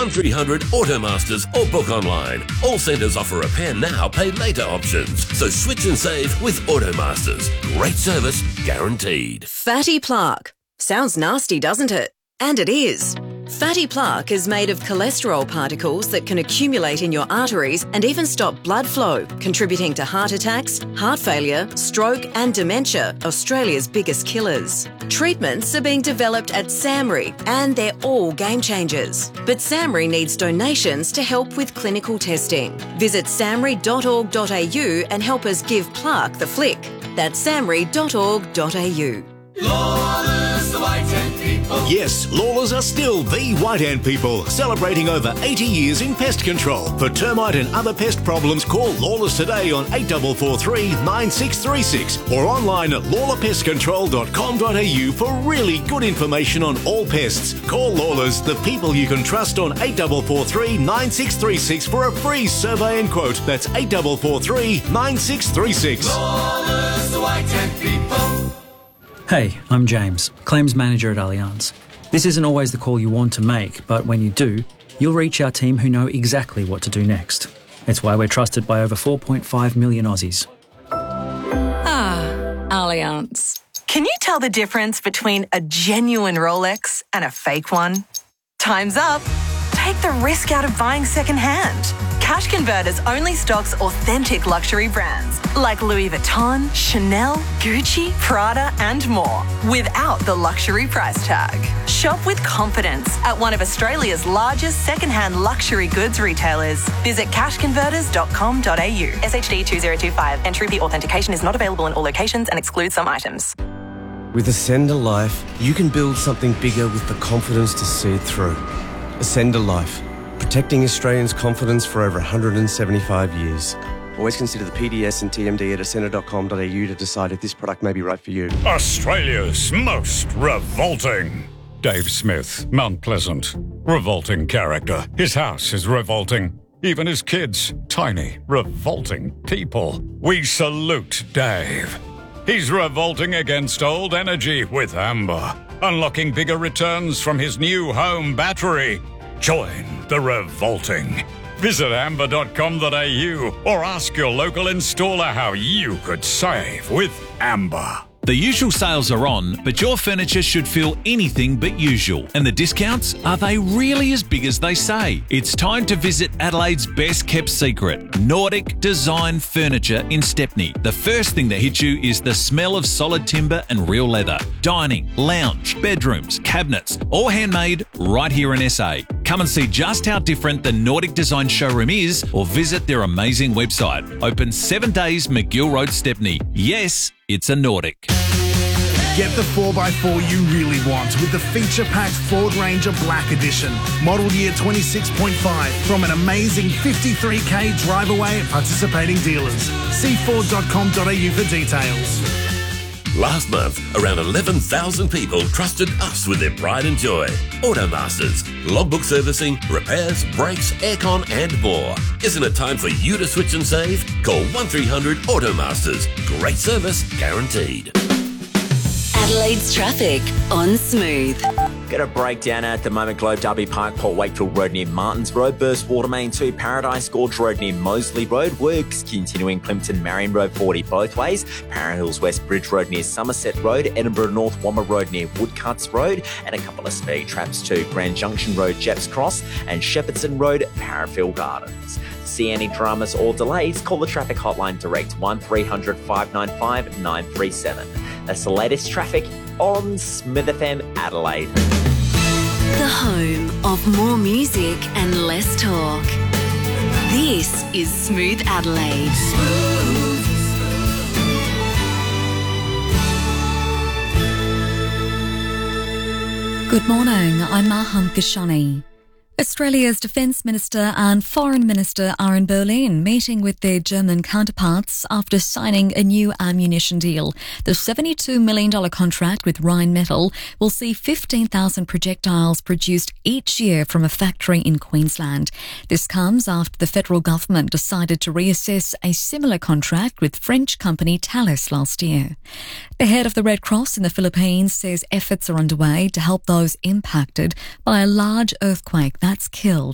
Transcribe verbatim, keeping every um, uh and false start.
one three hundred Automasters or book online. All centres offer repair now, pay later options. So switch and save with Automasters. Great service, guaranteed. Fatty plaque. Sounds nasty, doesn't it? And it is. Fatty plaque is made of cholesterol particles that can accumulate in your arteries and even stop blood flow, contributing to heart attacks, heart failure, stroke and dementia, Australia's biggest killers. Treatments are being developed at SAMRI and they're all game changers. But SAMRI needs donations to help with clinical testing. Visit samri dot org dot a u and help us give plaque the flick. That's samri dot org dot a u. Lawlers, the White Ant People. Yes, Lawlers are still the White Ant People, celebrating over eighty years in pest control. For termite and other pest problems, call Lawlers today on eight four four three, nine six three six or online at lawler pest control dot com dot a u for really good information on all pests. Call Lawlers, the people you can trust, on eight four four three, nine six three six for a free survey and quote. That's eight four four three, nine six three six. Lawlers, the White Ant People. Hey, I'm James, Claims Manager at Allianz. This isn't always the call you want to make, but when you do, you'll reach our team who know exactly what to do next. It's why we're trusted by over four point five million Aussies. Ah, Allianz. Can you tell the difference between a genuine Rolex and a fake one? Time's up. Take the risk out of buying second-hand. Cash Converters only stocks authentic luxury brands like Louis Vuitton, Chanel, Gucci, Prada and more without the luxury price tag. Shop with confidence at one of Australia's largest second-hand luxury goods retailers. Visit cash converters dot com dot a u. S H D two zero two five. Entry authentication is not available in all locations and excludes some items. With Ascender Life, you can build something bigger with the confidence to see it through. Ascender Life, protecting Australians' confidence for over one hundred seventy-five years. Always consider the P D S and T M D at ascender dot com dot a u to decide if this product may be right for you. Australia's most revolting. Dave Smith, Mount Pleasant. Revolting character. His house is revolting. Even his kids. Tiny, revolting people. We salute Dave. He's revolting against old energy with Amber. Unlocking bigger returns from his new home battery. Join the revolting. Visit amber dot com dot a u or ask your local installer how you could save with Amber. The usual sales are on, but your furniture should feel anything but usual. And the discounts, are they really as big as they say? It's time to visit Adelaide's best kept secret, Nordic Design Furniture in Stepney. The first thing that hits you is the smell of solid timber and real leather. Dining, lounge, bedrooms, cabinets, all handmade right here in S A. Come and see just how different the Nordic Design showroom is or visit their amazing website. Open seven days, McGill Road, Stepney. Yes, it's a Nordic. Get the four by four you really want with the feature-packed Ford Ranger Black Edition. Model year twenty-six point five from an amazing fifty-three k drive away at participating dealers. See ford dot com dot a u for details. Last month, around eleven thousand people trusted us with their pride and joy. Automasters, logbook servicing, repairs, brakes, aircon and more. Isn't it time for you to switch and save? Call one three hundred Automasters. Great service, guaranteed. Adelaide's traffic on Smooth. Get a breakdown at the moment. Globe Derby Park, Port Wakefield Road near Martins Road, Burst Water Main two, Paradise Gorge Road near Moseley Road, works continuing Plimpton Marion Road forty both ways, Para Hills West Bridge Road near Somerset Road, Edinburgh North Womber Road near Woodcuts Road, and a couple of speed traps to Grand Junction Road, Jepps Cross, and Shepparton Road, Parafield Gardens. To see any dramas or delays, call the traffic hotline direct one three hundred, five nine five, nine three seven. That's the latest traffic on Smith F M Adelaide. The home of more music and less talk. This is Smooth Adelaide. Smooth. Good morning, I'm Maham Kishani. Australia's Defence Minister and Foreign Minister are in Berlin meeting with their German counterparts after signing a new ammunition deal. The seventy-two million dollars contract with Rheinmetall will see fifteen thousand projectiles produced each year from a factory in Queensland. This comes after the federal government decided to reassess a similar contract with French company Thales last year. The head of the Red Cross in the Philippines says efforts are underway to help those impacted by a large earthquake that's killed